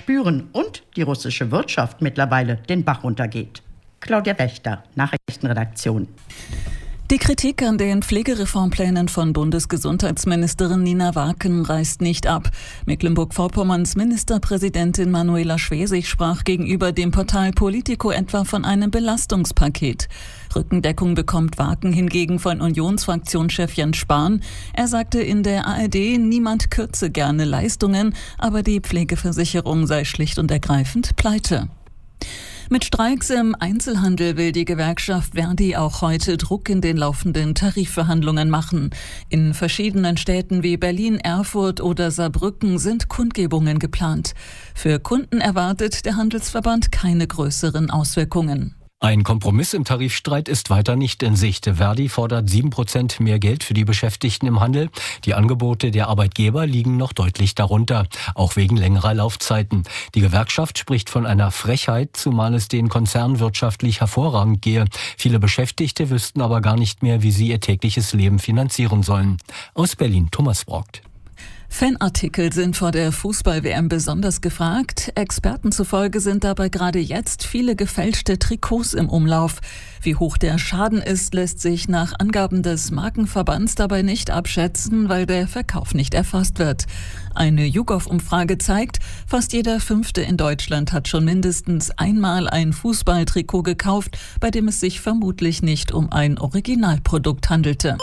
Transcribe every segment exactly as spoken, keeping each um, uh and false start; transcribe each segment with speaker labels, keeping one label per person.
Speaker 1: spüren und die russische Wirtschaft mittlerweile den Bach runtergeht. Claudia Wächter, Nachrichtenredaktion.
Speaker 2: Die Kritik an den Pflegereformplänen von Bundesgesundheitsministerin Nina Wacken reißt nicht ab. Mecklenburg-Vorpommerns Ministerpräsidentin Manuela Schwesig sprach gegenüber dem Portal Politico etwa von einem Belastungspaket. Rückendeckung bekommt Wacken hingegen von Unionsfraktionschef Jens Spahn. Er sagte in der A R D, niemand kürze gerne Leistungen, aber die Pflegeversicherung sei schlicht und ergreifend pleite. Mit Streiks im Einzelhandel will die Gewerkschaft Verdi auch heute Druck in den laufenden Tarifverhandlungen machen. In verschiedenen Städten wie Berlin, Erfurt oder Saarbrücken sind Kundgebungen geplant. Für Kunden erwartet der Handelsverband keine größeren Auswirkungen.
Speaker 3: Ein Kompromiss im Tarifstreit ist weiter nicht in Sicht. Verdi fordert sieben Prozent mehr Geld für die Beschäftigten im Handel. Die Angebote der Arbeitgeber liegen noch deutlich darunter, auch wegen längerer Laufzeiten. Die Gewerkschaft spricht von einer Frechheit, zumal es den Konzernen wirtschaftlich hervorragend gehe. Viele Beschäftigte wüssten aber gar nicht mehr, wie sie ihr tägliches Leben finanzieren sollen. Aus Berlin, Thomas Brockt.
Speaker 2: Fanartikel sind vor der Fußball-W M besonders gefragt. Experten zufolge sind dabei gerade jetzt viele gefälschte Trikots im Umlauf. Wie hoch der Schaden ist, lässt sich nach Angaben des Markenverbands dabei nicht abschätzen, weil der Verkauf nicht erfasst wird. Eine YouGov-Umfrage zeigt, fast jeder Fünfte in Deutschland hat schon mindestens einmal ein Fußballtrikot gekauft, bei dem es sich vermutlich nicht um ein Originalprodukt handelte.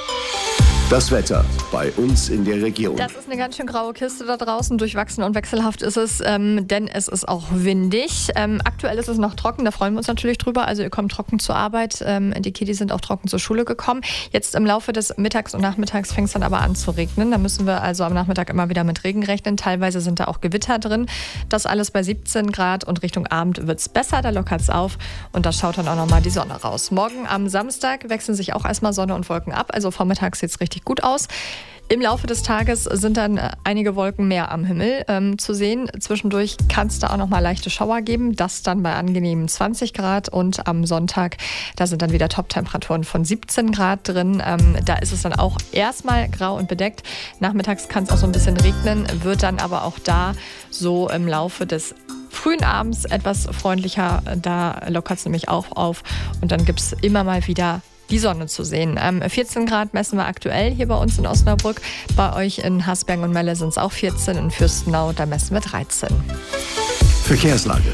Speaker 4: Das Wetter bei uns in der Region.
Speaker 5: Das ist eine ganz schön graue Kiste da draußen. Durchwachsen und wechselhaft ist es, ähm, denn es ist auch windig. Ähm, aktuell ist es noch trocken, da freuen wir uns natürlich drüber. Also ihr kommt trocken zur Arbeit. Ähm, die Kiddies sind auch trocken zur Schule gekommen. Jetzt im Laufe des Mittags und Nachmittags fängt es dann aber an zu regnen. Da müssen wir also am Nachmittag immer wieder mit Regen rechnen. Teilweise sind da auch Gewitter drin. Das alles bei siebzehn Grad und Richtung Abend wird es besser. Da lockert es auf und da schaut dann auch nochmal die Sonne raus. Morgen am Samstag wechseln sich auch erstmal Sonne und Wolken ab. Also vormittags sieht es richtig gut aus. Im Laufe des Tages sind dann einige Wolken mehr am Himmel ähm, zu sehen. Zwischendurch kann es da auch noch mal leichte Schauer geben. Das dann bei angenehmen zwanzig Grad. Und am Sonntag, da sind dann wieder Top-Temperaturen von siebzehn Grad drin. Ähm, da ist es dann auch erstmal grau und bedeckt. Nachmittags kann es auch so ein bisschen regnen, wird dann aber auch da so im Laufe des frühen Abends etwas freundlicher. Da lockert es nämlich auch auf. Und dann gibt es immer mal wieder die Sonne zu sehen. Ähm, vierzehn Grad messen wir aktuell hier bei uns in Osnabrück. Bei euch in Hasberg und Melle sind es auch vierzehn. In Fürstenau, da messen wir dreizehn.
Speaker 4: Verkehrslage.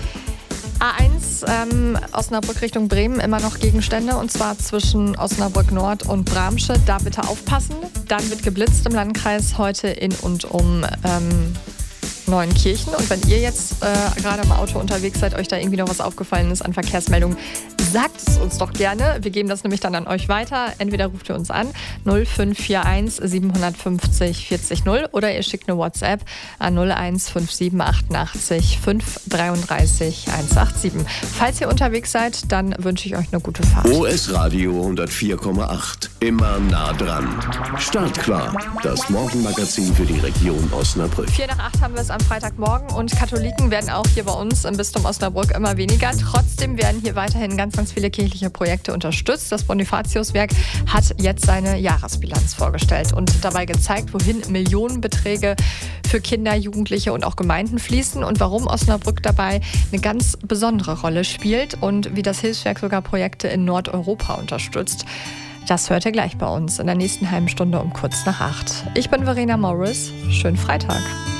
Speaker 5: A eins, ähm, Osnabrück Richtung Bremen, immer noch Gegenstände. Und zwar zwischen Osnabrück Nord und Bramsche. Da bitte aufpassen. Dann wird geblitzt im Landkreis heute in und um ähm, Neuenkirchen. Und wenn ihr jetzt äh, gerade im Auto unterwegs seid, euch da irgendwie noch was aufgefallen ist an Verkehrsmeldungen, sagt es uns doch gerne. Wir geben das nämlich dann an euch weiter. Entweder ruft ihr uns an null fünf vier eins sieben fünf null vier null oder ihr schickt eine WhatsApp an null eins fünf sieben achtundachtzig fünf dreiunddreißig hundertsiebenundachtzig. Falls ihr unterwegs seid, dann wünsche ich euch eine gute Fahrt.
Speaker 4: O S Radio hundertvier Komma acht. Immer nah dran. Startklar. Das Morgenmagazin für die Region Osnabrück.
Speaker 5: vier nach acht haben wir es am Freitagmorgen und Katholiken werden auch hier bei uns im Bistum Osnabrück immer weniger. Trotzdem werden hier weiterhin ganz, ganz viele kirchliche Projekte unterstützt. Das Bonifatiuswerk hat jetzt seine Jahresbilanz vorgestellt und dabei gezeigt, wohin Millionenbeträge für Kinder, Jugendliche und auch Gemeinden fließen und warum Osnabrück dabei eine ganz besondere Rolle spielt und wie das Hilfswerk sogar Projekte in Nordeuropa unterstützt. Das hört ihr gleich bei uns in der nächsten halben Stunde um kurz nach acht. Ich bin Verena Morris. Schönen Freitag.